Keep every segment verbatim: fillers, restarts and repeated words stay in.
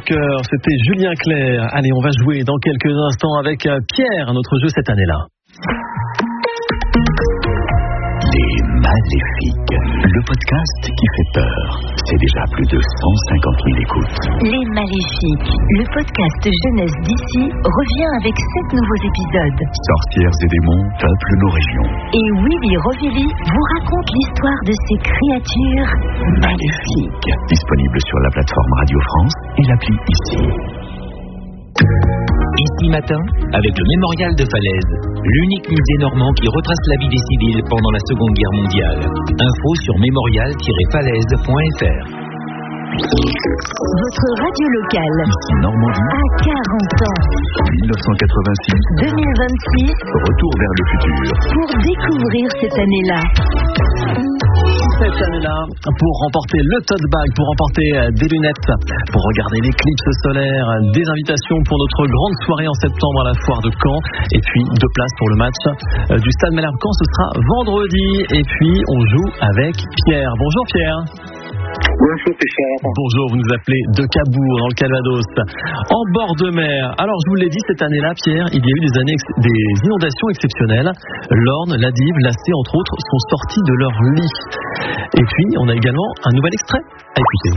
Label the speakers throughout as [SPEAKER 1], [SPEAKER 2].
[SPEAKER 1] cœur, c'était Julien Clerc. Allez, on va jouer dans quelques instants avec Pierre, notre jeu cette année-là.
[SPEAKER 2] Les Maléfiques, le podcast qui fait peur. C'est déjà plus de cent cinquante mille écoutes.
[SPEAKER 3] Les Maléfiques, le podcast jeunesse d'ici, revient avec sept nouveaux épisodes.
[SPEAKER 2] Sorcières et démons peuplent nos régions.
[SPEAKER 3] Et Willy Rovelli vous raconte l'histoire de ces créatures
[SPEAKER 2] maléfiques. Disponible sur la plateforme Radio France et l'appli Ici.
[SPEAKER 4] Ici Matin, avec le Mémorial de Falaise, l'unique musée normand qui retrace la vie des civils pendant la Seconde Guerre mondiale. Info sur mémorial tiret falaise point f r.
[SPEAKER 3] Votre radio locale
[SPEAKER 2] Ici Normandie
[SPEAKER 3] à quarante ans.
[SPEAKER 2] dix-neuf cent quatre-vingt-six
[SPEAKER 3] deux mille vingt-six.
[SPEAKER 2] Retour vers le futur.
[SPEAKER 3] Pour découvrir cette année-là.
[SPEAKER 1] Cette année-là, pour remporter le tote bag, pour remporter des lunettes, pour regarder l'éclipse solaire, des invitations pour notre grande soirée en septembre à la foire de Caen, et puis deux places pour le match du Stade Malherbe Caen, ce sera vendredi, et puis on joue avec Pierre. Bonjour Pierre.
[SPEAKER 5] Bonjour Pierre.
[SPEAKER 1] Bonjour, vous nous appelez de Cabourg dans le Calvados, en bord de mer. Alors je vous l'ai dit, cette année-là Pierre, il y a eu des années des inondations exceptionnelles. L'Orne, la Dive, la Cé entre autres sont sortis de leur lit. Et puis on a également un nouvel extrait à écouter.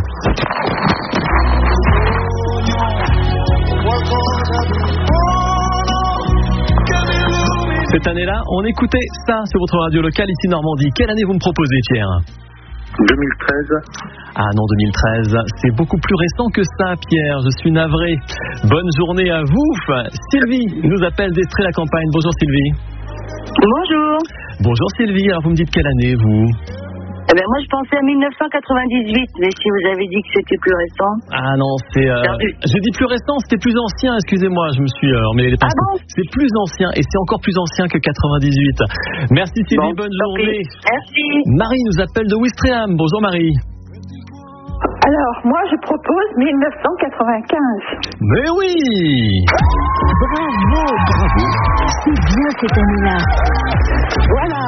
[SPEAKER 1] Cette année-là, on écoutait ça sur votre radio locale ici Normandie. Quelle année vous me proposez Pierre ?
[SPEAKER 5] deux mille treize.
[SPEAKER 1] Ah non, deux mille treize, c'est beaucoup plus récent que ça, Pierre. Je suis navré. Bonne journée à vous. Sylvie nous appelle d'Estrée-la-Campagne. Bonjour Sylvie.
[SPEAKER 6] Bonjour.
[SPEAKER 1] Bonjour Sylvie. Alors vous me dites quelle année vous ?
[SPEAKER 6] Eh ben moi je pensais à dix-neuf cent quatre-vingt-dix-huit, mais si vous avez dit que c'était plus récent.
[SPEAKER 1] Ah non, c'est. Euh... J'ai dit plus récent, c'était plus ancien. Excusez-moi, je me suis euh, emmêlé les pinceaux.
[SPEAKER 6] Ah bon ?
[SPEAKER 1] C'est plus ancien et c'est encore plus ancien que quatre-vingt-dix-huit. Merci Sylvie, bon, bonne journée.
[SPEAKER 6] Okay. Merci.
[SPEAKER 1] Marie nous appelle de Ouistreham. Bonjour Marie.
[SPEAKER 7] Alors, moi, je propose dix-neuf cent quatre-vingt-quinze.
[SPEAKER 1] Mais oui!
[SPEAKER 3] Bravo, bravo. C'est bien cette année-là.
[SPEAKER 7] Voilà.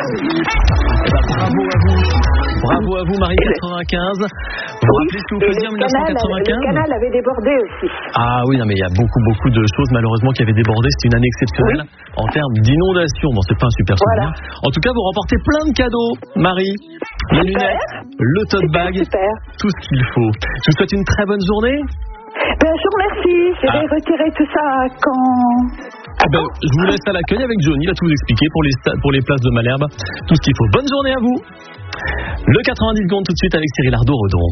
[SPEAKER 1] Eh ben, bravo à vous. Bravo à vous, Marie, quatre-vingt-quinze. Vous vous rappelez ce que vous faisiez en dix-neuf cent quatre-vingt-quinze?
[SPEAKER 7] Le canal avait débordé aussi.
[SPEAKER 1] Ah oui, non, mais il y a beaucoup, beaucoup de choses, malheureusement, qui avaient débordé. C'était une année exceptionnelle oui. en termes d'inondation. Bon, c'est pas un super souvenir. Voilà. En tout cas, vous remportez plein de cadeaux, Marie. Les lunettes, le tote bag,
[SPEAKER 7] super.
[SPEAKER 1] Tout ce qu'il faut. Je vous souhaite une très bonne journée.
[SPEAKER 7] Ben, je vous remercie. Je vais ah. retirer tout ça quand...
[SPEAKER 1] Ah ben, je vous laisse à l'accueil avec Johnny. Il va tout vous expliquer pour les, sta- pour les places de Malherbe. Tout ce qu'il faut. Bonne journée à vous. Le quatre-vingt-dix secondes tout de suite avec Cyril Ardo-Redon.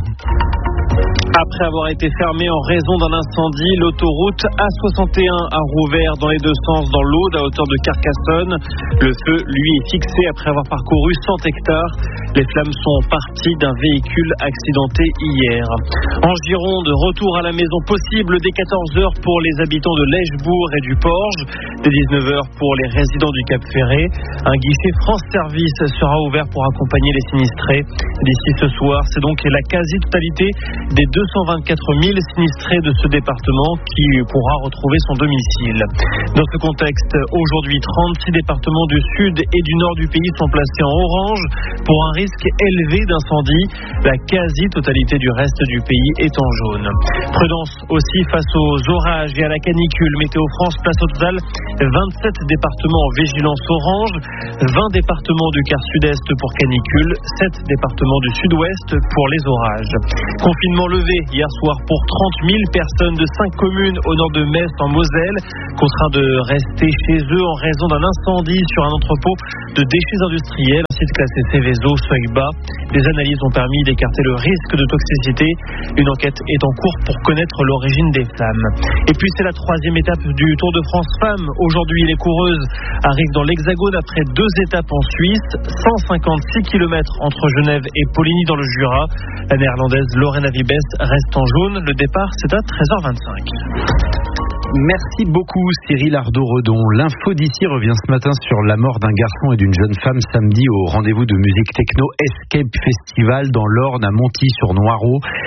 [SPEAKER 8] Après avoir été fermée en raison d'un incendie, l'autoroute A soixante et un a rouvert dans les deux sens dans l'Aude à hauteur de Carcassonne. Le feu, lui, est fixé après avoir parcouru cent hectares. Les flammes sont parties d'un véhicule accidenté hier. En Gironde, retour à la maison possible dès quatorze heures pour les habitants de Lèchebourg et du Porge, dès dix-neuf heures pour les résidents du Cap Ferré. Un guichet France Service sera ouvert pour accompagner les sinistrés. D'ici ce soir, c'est donc la quasi-totalité des deux cent vingt-quatre mille sinistrés de ce département qui pourra retrouver son domicile. Dans ce contexte, aujourd'hui, trente-six départements du sud et du nord du pays sont placés en orange pour un risque élevé d'incendie. La quasi-totalité du reste du pays est en jaune. Prudence aussi face aux orages et à la canicule. Météo France place au total vingt-sept départements en vigilance orange, vingt départements du quart sud-est pour canicule, sept départements du sud-ouest pour les orages. Confinement levé hier soir pour trente mille personnes de cinq communes au nord de Metz en Moselle, contraints de rester chez eux en raison d'un incendie sur un entrepôt de déchets industriels. Un site classé Céveso, seuil bas. Des analyses ont permis d'écarter le risque de toxicité. Une enquête est en cours pour connaître l'origine des flammes. Et puis c'est la troisième étape du Tour de France Femmes. Aujourd'hui, les coureuses arrivent dans l'Hexagone après deux étapes en Suisse. cent cinquante-six kilomètres entre Genève et Poligny dans le Jura. La néerlandaise Lorena Wiebes reste en jaune. Le départ, c'est à treize heures vingt-cinq.
[SPEAKER 9] Merci beaucoup Cyril Ardo-Redon. L'info d'ici revient ce matin sur la mort d'un garçon et d'une jeune femme samedi au rendez-vous de musique techno Escape Festival dans l'Orne à Monty-sur-Noireau.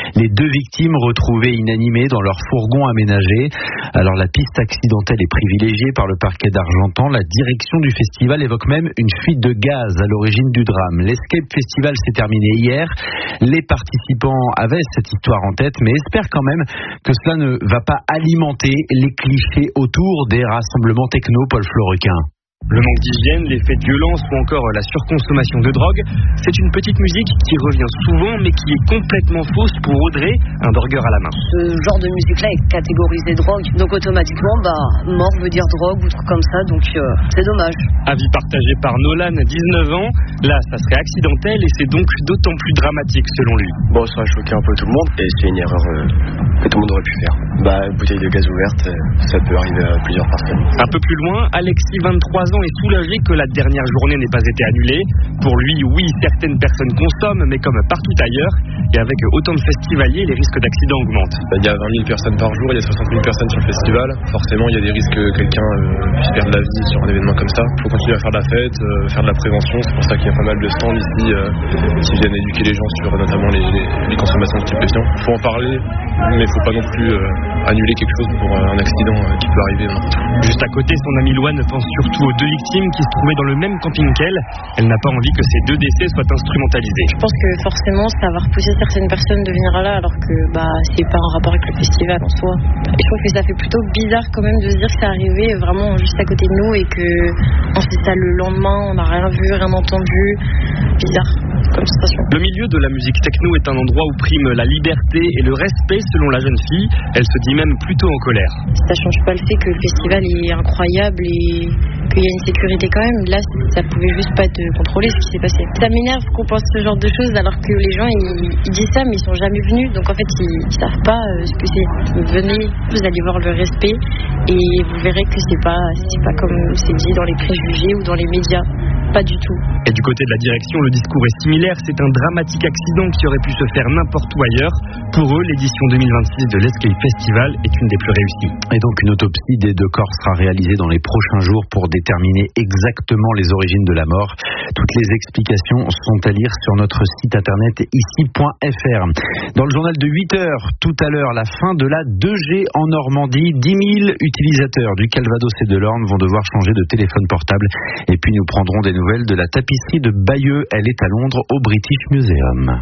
[SPEAKER 9] Les deux victimes retrouvées inanimées dans leur fourgon aménagé. Alors la piste accidentelle est privilégiée par le parquet d'Argentan. La direction du festival évoque même une fuite de gaz à l'origine du drame. L'Escape Festival s'est terminé hier. Les participants avaient cette histoire en tête, mais espèrent quand même que cela ne va pas alimenter les clichés autour des rassemblements techno. Paul Florequin.
[SPEAKER 10] Le manque d'hygiène, les faits de violence ou encore la surconsommation de drogue, c'est une petite musique qui revient souvent mais qui est complètement fausse pour Audrey, un burger à la main.
[SPEAKER 11] Ce genre de musique-là est catégorisé drogue, donc automatiquement, bah, mort veut dire drogue ou truc comme ça, donc euh, c'est dommage.
[SPEAKER 10] Avis partagé par Nolan, dix-neuf ans, là ça serait accidentel et c'est donc d'autant plus dramatique selon lui.
[SPEAKER 12] Bon, ça a choqué un peu tout le monde et c'est une erreur euh, que tout le monde aurait pu faire. Bah, une bouteille de gaz ouverte, ça peut arriver à plusieurs personnes.
[SPEAKER 10] Un peu plus loin, Alexis, vingt-trois ans, est soulagé que la dernière journée n'ait pas été annulée. Pour lui, oui, certaines personnes consomment, mais comme partout ailleurs, et avec autant de festivaliers, les risques d'accident augmentent.
[SPEAKER 13] Il y a vingt mille personnes par jour, il y a soixante mille personnes sur le festival. Forcément, il y a des risques que quelqu'un euh, puisse perdre la vie sur un événement comme ça. Il faut continuer à faire de la fête, euh, faire de la prévention. C'est pour ça qu'il y a pas mal de stands ici euh, qui viennent éduquer les gens sur notamment les, les, les consommations de stupéfiants. Il faut en parler, mais il ne faut pas non plus euh, annuler quelque chose pour euh, un accident euh, qui peut arriver n'importe où.
[SPEAKER 10] Juste à côté, son ami Loane pense surtout aux deux victimes qui se trouvaient dans le même camping qu'elle. Elle n'a pas envie que ces deux décès soient instrumentalisés.
[SPEAKER 11] Je pense que forcément ça va repousser certaines personnes de venir là alors que bah, c'est pas en rapport avec le festival en soi. Et je trouve que ça fait plutôt bizarre quand même de se dire que c'est arrivé vraiment juste à côté de nous et que on fait ça le lendemain, on n'a rien vu, rien entendu. Bizarre comme sensation.
[SPEAKER 10] Le milieu de la musique techno est un endroit où prime la liberté et le respect selon la jeune fille. Elle se dit même plutôt en colère.
[SPEAKER 11] Ça change pas le fait que le festival est incroyable et qu'il y a une sécurité quand même. Là, ça pouvait juste pas te contrôler ce qui s'est passé. Ça m'énerve qu'on pense ce genre de choses alors que les gens ils, ils disent ça mais ils sont jamais venus. Donc en fait ils, ils savent pas euh, ce que c'est. Venez, vous allez voir le respect et vous verrez que c'est pas, c'est pas comme c'est dit dans les préjugés ou dans les médias. Pas du tout.
[SPEAKER 10] Et du côté de la direction, le discours est similaire. C'est un dramatique accident qui aurait pu se faire n'importe où ailleurs. Pour eux, l'édition deux mille vingt-six de l'Escape Festival est une des plus réussies.
[SPEAKER 9] Et donc une autopsie des deux corps sera réalisée dans les prochains jours pour déterminer exactement les origines de la mort. Toutes les explications sont à lire sur notre site internet ici point f r. Dans le journal de huit heures, tout à l'heure, la fin de la deux G en Normandie. dix mille utilisateurs du Calvados et de l'Orne vont devoir changer de téléphone portable. Et puis nous prendrons des nouvelles de la tapisserie de Bayeux. Elle est à Londres au British Museum.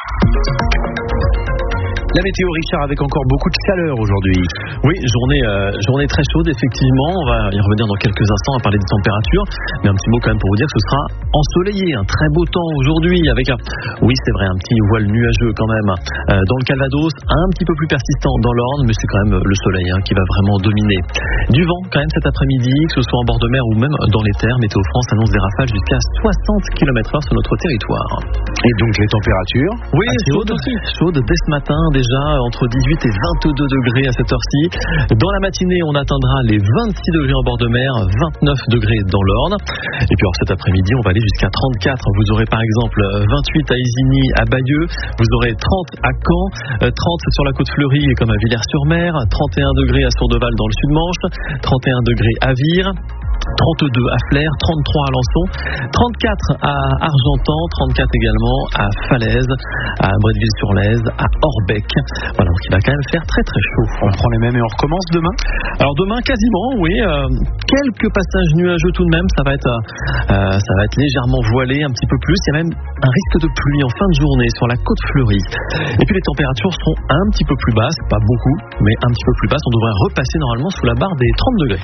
[SPEAKER 9] La météo, Richard, avec encore beaucoup de chaleur aujourd'hui.
[SPEAKER 1] Oui, journée, euh, journée très chaude, effectivement. On va y revenir dans quelques instants à parler des températures. Mais un petit mot quand même pour vous dire que ce sera ensoleillé. Un très beau temps aujourd'hui avec un, oui, c'est vrai, un petit voile nuageux quand même. Euh, dans le Calvados, un petit peu plus persistant dans l'Orne, mais c'est quand même le soleil hein, qui va vraiment dominer. Du vent quand même cet après-midi, que ce soit en bord de mer ou même dans les terres. Météo France annonce des rafales jusqu'à soixante kilomètres heure sur notre territoire.
[SPEAKER 9] Et donc les températures?
[SPEAKER 1] Oui, chaudes aussi. Chaudes dès ce matin. Déjà entre dix-huit et vingt-deux degrés à cette heure-ci. Dans la matinée, on atteindra les vingt-six degrés en bord de mer, vingt-neuf degrés dans l'Orne. Et puis alors cet après-midi, on va aller jusqu'à trente-quatre. Vous aurez par exemple vingt-huit à Isigny, à Bayeux. Vous aurez trente à Caen, trente sur la côte Fleurie et comme à Villers-sur-Mer, trente et un degrés à Sourdeval dans le Sud-Manche, trente et un degrés à Vire. trente-deux à Flers, trente-trois à Lançon, trente-quatre à Argentan, trente-quatre également à Falaise, à Bretteville-sur-Lez, à Orbec. Voilà, donc il va quand même faire très très chaud.
[SPEAKER 9] On prend les mêmes et on recommence demain?
[SPEAKER 1] Alors demain quasiment, oui. Euh, quelques passages nuageux tout de même. Ça va être, euh, ça va être légèrement voilé un petit peu plus. Il y a même un risque de pluie en fin de journée sur la côte Fleurie. Et puis les températures seront un petit peu plus basses, pas beaucoup, mais un petit peu plus basses. On devrait repasser normalement sous la barre des trente degrés.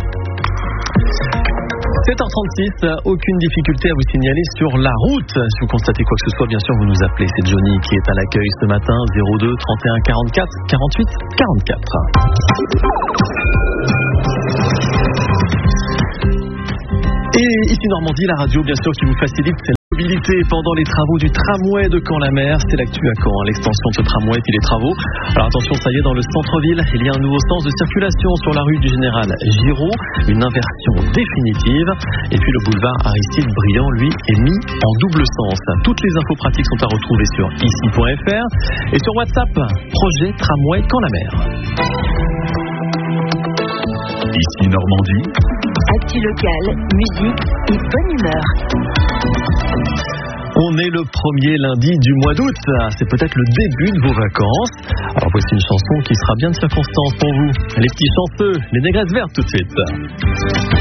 [SPEAKER 1] sept heures trente-six, aucune difficulté à vous signaler sur la route. Si vous constatez quoi que ce soit, bien sûr, vous nous appelez. C'est Johnny qui est à l'accueil ce matin, zéro deux trente et un quarante-quatre quarante-huit quarante-quatre. Et ici Normandie, la radio, bien sûr, qui vous facilite la mobilité pendant les travaux du tramway de Caen-la-Mer. C'est l'actu à Caen, l'extension de ce tramway et les travaux. Alors attention, ça y est, dans le centre-ville, il y a un nouveau sens de circulation sur la rue du Général Giraud, une inversion définitive. Et puis le boulevard Aristide Briand, lui, est mis en double sens. Toutes les infos pratiques sont à retrouver sur ici point f r et sur WhatsApp, projet tramway Caen-la-Mer.
[SPEAKER 2] Ici Normandie.
[SPEAKER 3] Actu locale, musique et bonne humeur.
[SPEAKER 1] On est le premier lundi du mois d'août. C'est peut-être le début de vos vacances. Alors voici une chanson qui sera bien de circonstance pour vous. Les petits chanceux, les négresses vertes tout de suite.